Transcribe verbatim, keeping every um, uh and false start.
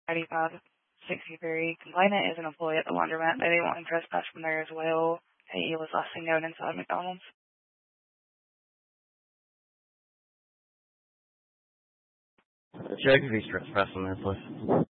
ninety-five sixty-three. Complainant is an employee at the laundromat. They didn't want him trespass from there as well. He was last seen going inside McDonald's. Check if he's trespassing there, please.